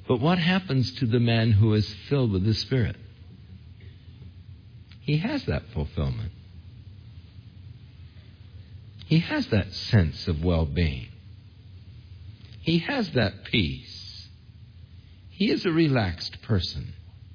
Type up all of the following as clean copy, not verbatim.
But what happens to the man who is filled with the Spirit? He has that fulfillment. He has that sense of well-being. He has that peace. He is a relaxed person.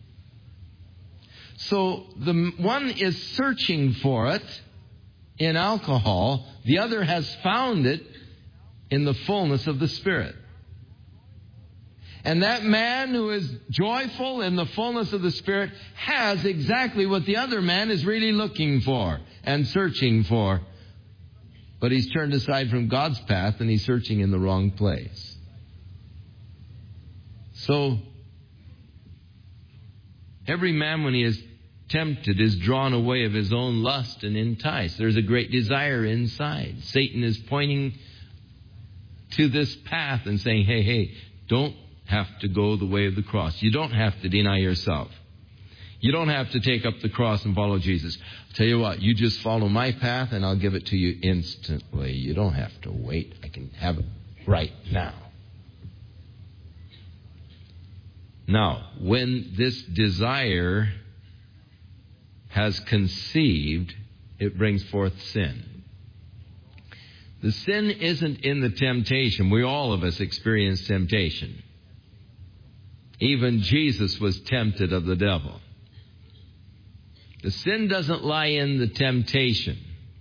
So the one is searching for it in alcohol. The other has found it in the fullness of the Spirit. And that man who is joyful in the fullness of the Spirit has exactly what the other man is really looking for and searching for. But he's turned aside from God's path and he's searching in the wrong place. So, every man when he is tempted is drawn away of his own lust and enticed. There's a great desire inside. Satan is pointing to this path and saying, hey, don't have to go the way of the cross. You don't have to deny yourself. You don't have to take up the cross and follow Jesus. I'll tell you what, you just follow my path and I'll give it to you instantly. You don't have to wait. I can have it right now. Now, when this desire has conceived, it brings forth sin. The sin isn't in the temptation. All of us experience temptation. Even Jesus was tempted of the devil. The sin doesn't lie in the temptation.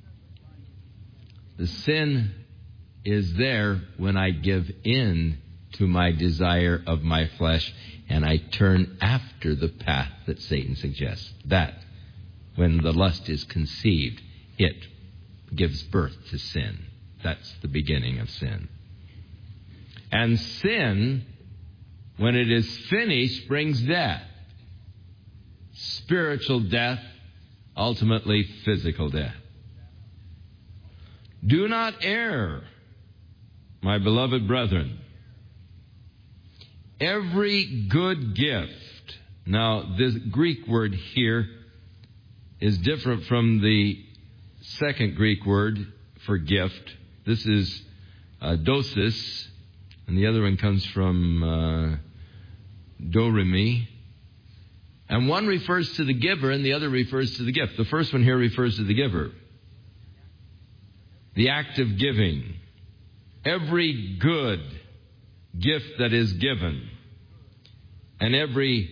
The sin is there when I give in to my desire of my flesh and I turn after the path that Satan suggests. That, when the lust is conceived, it gives birth to sin. That's the beginning of sin. And sin, when it is finished, brings death. Spiritual death, ultimately physical death. Do not err, my beloved brethren. Every good gift. Now, this Greek word here is different from the second Greek word for gift. This is dosis, and the other one comes from doremi. And one refers to the giver and the other refers to the gift. The first one here refers to the giver. The act of giving. Every good gift that is given and every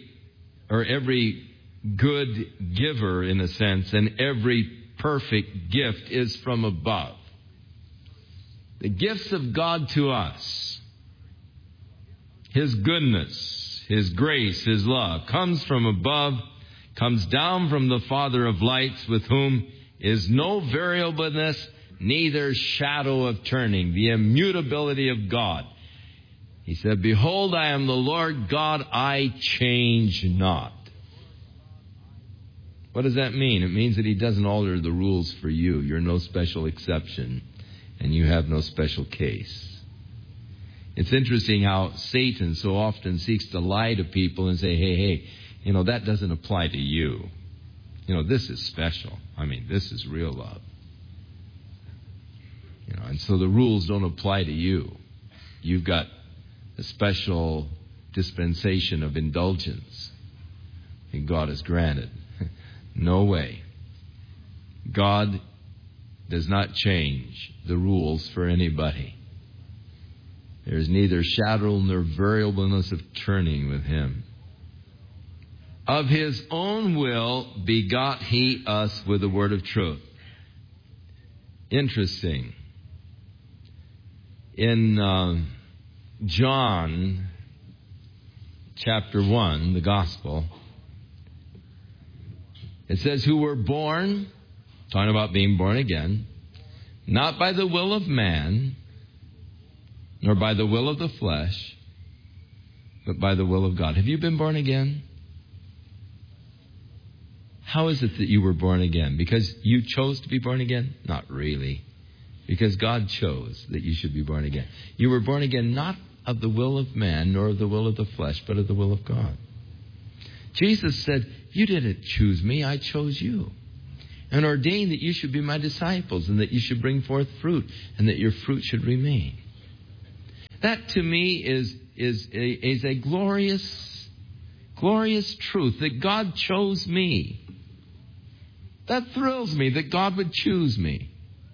good giver, in a sense, and every perfect gift is from above. The gifts of God to us, His goodness, His grace, His love, comes from above, comes down from the Father of lights, with whom is no variableness, neither shadow of turning, the immutability of God. He said, behold, I am the Lord God, I change not. What does that mean? It means that He doesn't alter the rules for you. You're no special exception, and you have no special case. It's interesting how Satan so often seeks to lie to people and say, hey, that doesn't apply to you. This is special. This is real love. And so the rules don't apply to you. You've got a special dispensation of indulgence that God has granted. No way. God does not change the rules for anybody. There is neither shadow nor variableness of turning with Him. Of His own will begot He us with the word of truth. Interesting. In John chapter 1, the Gospel, it says, who were born, talking about being born again, not by the will of man, nor by the will of the flesh, but by the will of God. Have you been born again? How is it that you were born again? Because you chose to be born again? Not really. Because God chose that you should be born again. You were born again not of the will of man, nor of the will of the flesh, but of the will of God. Jesus said, you didn't choose me, I chose you. And ordained that you should be my disciples, and that you should bring forth fruit, and that your fruit should remain. That to me is is a glorious, glorious truth that God chose me. That thrills me that God would choose me.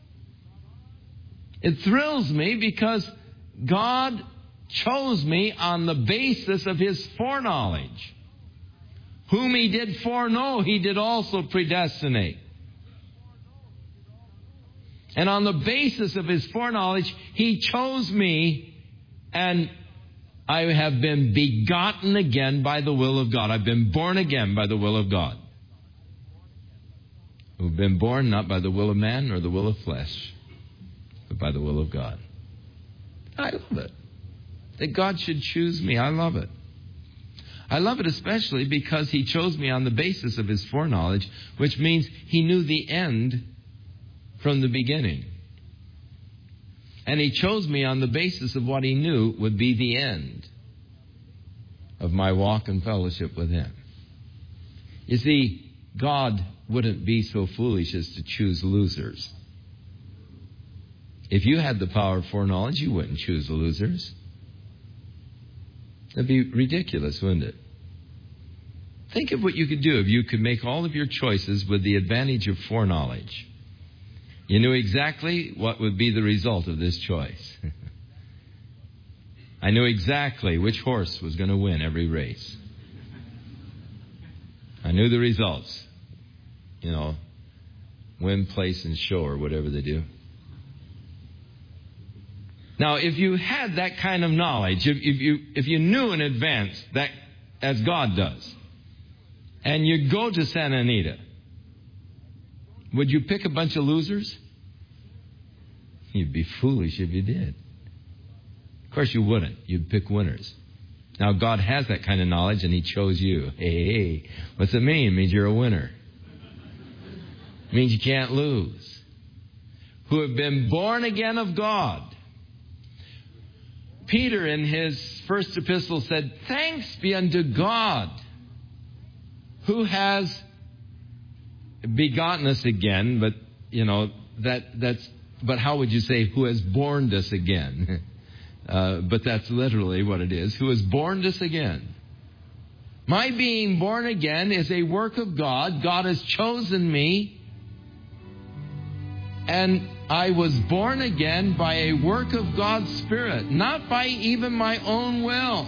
It thrills me because God chose me on the basis of His foreknowledge. Whom He did foreknow, He did also predestinate. And on the basis of His foreknowledge, He chose me, and I have been begotten again by the will of God. I've been born again by the will of God. Who've been born not by the will of man nor the will of flesh, but by the will of God. I love it. That God should choose me. I love it. I love it especially because He chose me on the basis of His foreknowledge, which means He knew the end from the beginning. And He chose me on the basis of what He knew would be the end of my walk and fellowship with Him. You see, God wouldn't be so foolish as to choose losers. If you had the power of foreknowledge, you wouldn't choose the losers. That'd be ridiculous, wouldn't it? Think of what you could do if you could make all of your choices with the advantage of foreknowledge. You knew exactly what would be the result of this choice. I knew exactly which horse was going to win every race. I knew the results. You know, win, place, and show, or whatever they do. Now, if you had that kind of knowledge, if you knew in advance that, as God does, and you go to Santa Anita, would you pick a bunch of losers? You'd be foolish if you did. Of course you wouldn't. You'd pick winners. Now, God has that kind of knowledge, and He chose you. Hey, what's it mean? It means you're a winner. It means you can't lose. Who have been born again of God. Peter in his first epistle said, "Thanks be unto God, who has begotten us again," but but how would you say who has born us again? But that's literally what it is. Who has born us again. My being born again is a work of God. God has chosen me. And I was born again by a work of God's Spirit, not by even my own will.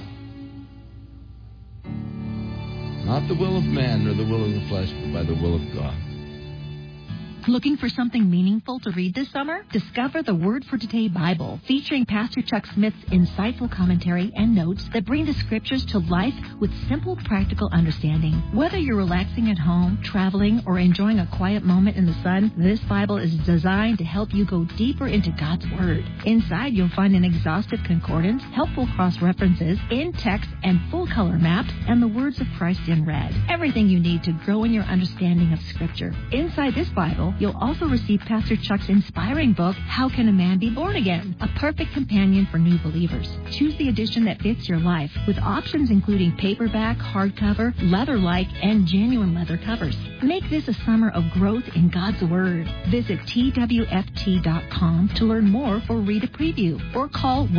Not the will of man or the will of the flesh, but by the will of God. Looking for something meaningful to read this summer? Discover the Word for Today Bible, featuring Pastor Chuck Smith's insightful commentary and notes that bring the Scriptures to life with simple, practical understanding. Whether you're relaxing at home, traveling, or enjoying a quiet moment in the sun, this Bible is designed to help you go deeper into God's Word. Inside, you'll find an exhaustive concordance, helpful cross-references, in-text and full-color maps, and the words of Christ in red. Everything you need to grow in your understanding of Scripture. Inside this Bible, you'll also receive Pastor Chuck's inspiring book, How Can a Man Be Born Again? A perfect companion for new believers. Choose the edition that fits your life, with options including paperback, hardcover, leather-like, and genuine leather covers. Make this a summer of growth in God's Word. Visit twft.com to learn more or read a preview, or call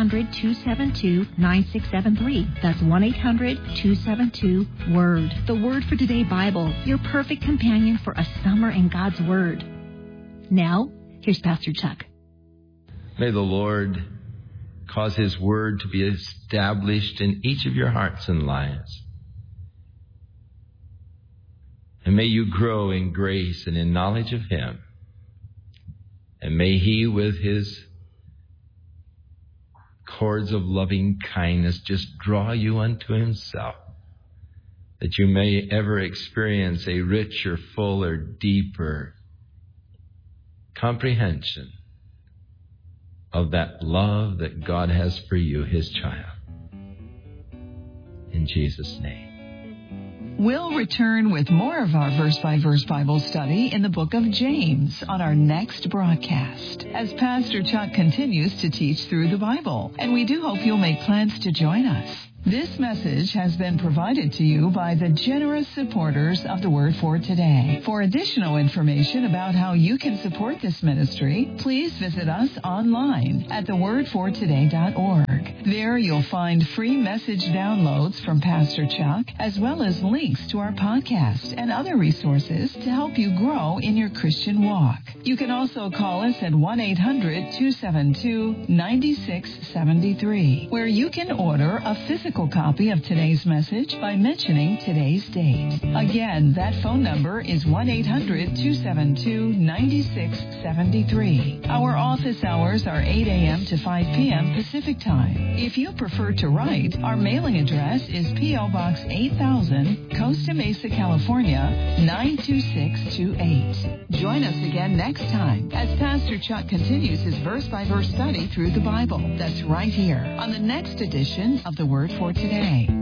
1-800-272-9673. That's 1-800-272-WORD. The Word for Today Bible, your perfect companion for a summer in God's Word. Now, here's Pastor Chuck. May the Lord cause His Word to be established in each of your hearts and lives. And may you grow in grace and in knowledge of Him. And may He, with His cords of loving kindness, just draw you unto Himself, that you may ever experience a richer, fuller, deeper comprehension of that love that God has for you, His child. In Jesus' name. We'll return with more of our verse-by-verse Bible study in the book of James on our next broadcast, as Pastor Chuck continues to teach through the Bible. And we do hope you'll make plans to join us. This message has been provided to you by the generous supporters of the Word for Today. For additional information about how you can support this ministry, please visit us online at thewordfortoday.org. There you'll find free message downloads from Pastor Chuck, as well as links to our podcast and other resources to help you grow in your Christian walk. You can also call us at 1-800-272-9673, where you can order a physical copy of today's message by mentioning today's date. Again, that phone number is 1-800-272-9673. Our office hours are 8 a.m. to 5 p.m. Pacific Time. If you prefer to write, our mailing address is P.O. Box 8000, Costa Mesa, California, 92628. Join us again next time as Pastor Chuck continues his verse-by-verse study through the Bible. That's right here on the next edition of The Word for Today.